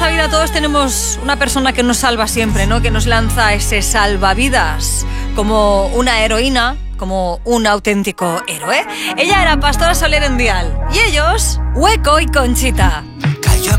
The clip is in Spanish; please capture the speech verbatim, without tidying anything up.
esta vida todos tenemos una persona que nos salva siempre, ¿no? Que nos lanza ese salvavidas como una heroína, como un auténtico héroe. Ella era Pastora Soler en Dial y ellos, Hueco y Conchita.